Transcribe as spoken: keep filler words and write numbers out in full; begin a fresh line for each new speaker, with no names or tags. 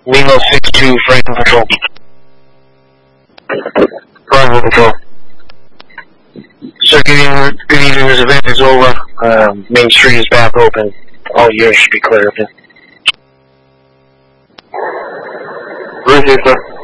Lima six two, Franklin Patrol. Franklin Patrol. Sir, good evening, good evening, this event is over. Um, Main Street is back open. All units should be clear. Okay? Route sir.